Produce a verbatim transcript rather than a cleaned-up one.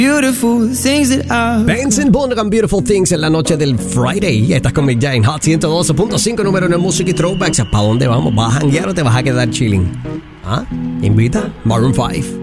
Beautiful things that I... Benson Boone con Beautiful Things en la noche del Friday. Estás con Mick Jay en Hot ciento doce punto cinco, número uno en música y throwbacks. ¿Para dónde vamos? ¿Vas a janguear o te vas a quedar chilling? ¿Ah? ¿Invita? Maroon five.